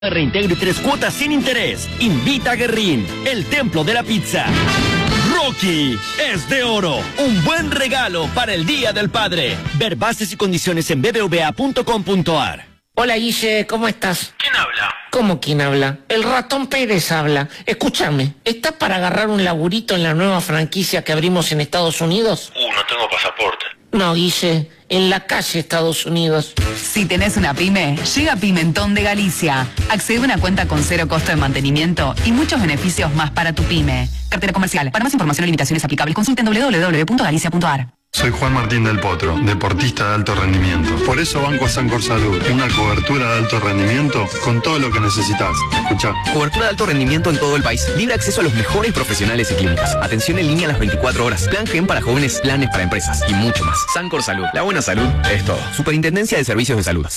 Reintegro y 3 cuotas sin interés. Invita a Guerrín, el templo de la pizza. Rocky es de oro. Un buen regalo para el Día del Padre. Ver bases y condiciones en bbva.com.ar. Hola Guille, ¿cómo estás? ¿Quién habla? ¿Cómo quién habla? El ratón Pérez habla. Escúchame, ¿estás para agarrar un laburito en la nueva franquicia que abrimos en Estados Unidos? No tengo pasaporte. No, Guille, en la calle Estados Unidos. Si tenés una pyme, llega Pimentón de Galicia. Accede a una cuenta con 0 costo de mantenimiento y muchos beneficios más para tu pyme. Cartera comercial. Para más información o limitaciones aplicables, consulten www.galicia.ar. Soy Juan Martín del Potro, deportista de alto rendimiento. Por eso banco a Sancor Salud, una cobertura de alto rendimiento con todo lo que necesitas. Escuchá. Cobertura de alto rendimiento en todo el país. Libre acceso a los mejores profesionales y clínicas. Atención en línea a las 24 horas. Plan GEM para jóvenes, planes para empresas y mucho más. Sancor Salud. La buena salud es todo. Superintendencia de Servicios de Salud.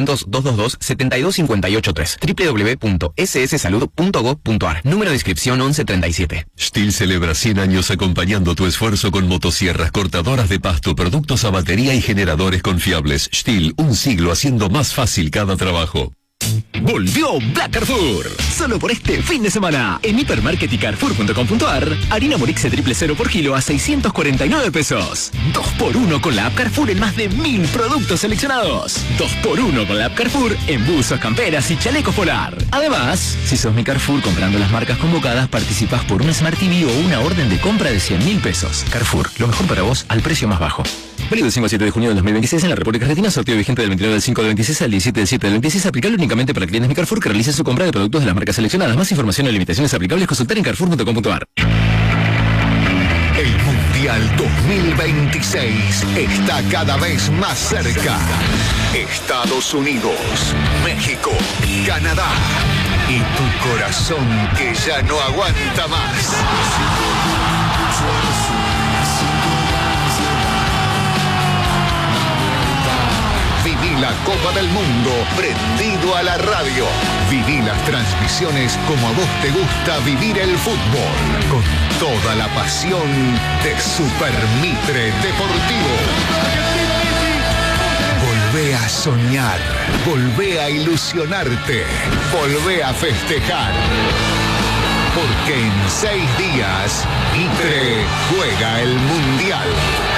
0800-222-72583. www.sssalud.gov.ar. Número de inscripción 1137. STIHL celebra 100 años acompañando tu esfuerzo con motosierras, cortadoras de pasto, productos a batería y generadores confiables. STIHL, un siglo haciendo más fácil cada trabajo. Volvió Black Carrefour. Solo por este fin de semana. En Hipermarket y Carrefour.com.ar, harina Morixe triple 0 por kilo a 649 pesos. 2x1 con la app Carrefour en más de 1000 productos seleccionados. 2x1 con la app Carrefour en buzos, camperas y chalecos polar. Además, si sos mi Carrefour comprando las marcas convocadas, participás por un Smart TV o una orden de compra de 100.000 pesos. Carrefour, lo mejor para vos al precio más bajo. Válido del 5 al 7 de junio del 2026 en la República Argentina. Sorteo vigente del 29 del 5 del 26 al 17 del 7 del 26. Aplicable únicamente para clientes de Carrefour que realicen su compra de productos de las marcas seleccionadas. Más información y limitaciones aplicables consultar en carrefour.com.ar. El Mundial 2026 está cada vez más cerca. Estados Unidos, México, Canadá y tu corazón que ya no aguanta más. Viví la Copa del Mundo prendido a la radio. Viví las transmisiones como a vos te gusta vivir el fútbol. Con toda la pasión de Super Mitre Deportivo. Volvé a soñar. Volvé a ilusionarte. Volvé a festejar. Porque en 6 días Mitre juega el Mundial.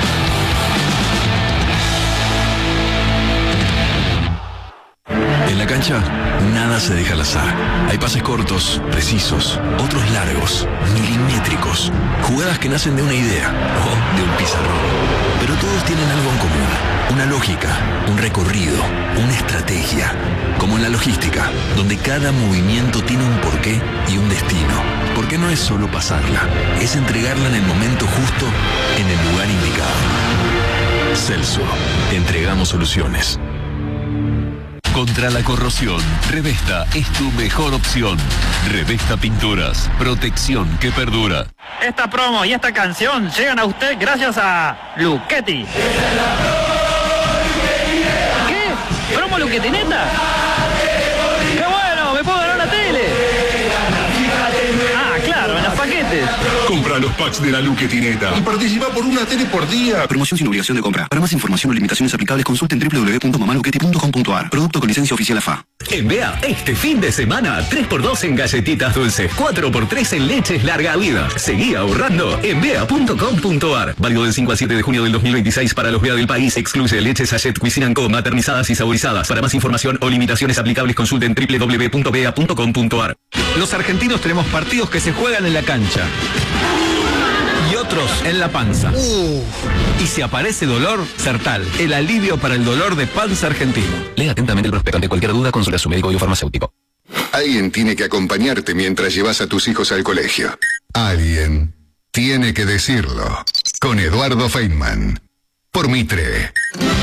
En la cancha, nada se deja al azar. Hay pases cortos, precisos, otros largos, milimétricos. Jugadas que nacen de una idea o de un pizarrón. Pero todos tienen algo en común. Una lógica, un recorrido, una estrategia. Como en la logística, donde cada movimiento tiene un porqué y un destino. Porque no es solo pasarla, es entregarla en el momento justo, en el lugar indicado. Celso, entregamos soluciones. Contra la corrosión, Revesta es tu mejor opción. Revesta Pinturas, protección que perdura. Esta promo y esta canción llegan a usted gracias a Luchetti. ¿Qué? ¿Promo Luchetineta? ¡Qué bueno! ¡Me puedo ganar la tele! Ah, claro, en los paquetes. Compra los packs de la Luchetineta y participa por una tele por día. Promoción sin obligación de compra. Para más información o limitaciones aplicables, consulten www.mamaluchetti.com.ar. Producto con licencia oficial AFA. En Bea, este fin de semana, 3x2 en galletitas dulces, 4x3 en leches larga vida. Seguí ahorrando en bea.com.ar. Válido del 5 al 7 de junio del 2026 para los Bea del país. Excluye leches Sachet Cuisine & Co, maternizadas y saborizadas. Para más información o limitaciones aplicables, consulten www.bea.com.ar. Los argentinos tenemos partidos que se juegan en la cancha y otros en la panza. Y si aparece dolor, Sertal, el alivio para el dolor de panza argentino. Lea atentamente el prospecto. Ante cualquier duda, consulta a su médico o farmacéutico. Alguien tiene que acompañarte mientras llevas a tus hijos al colegio. Alguien tiene que decirlo. Con Eduardo Feynman. Por Mitre.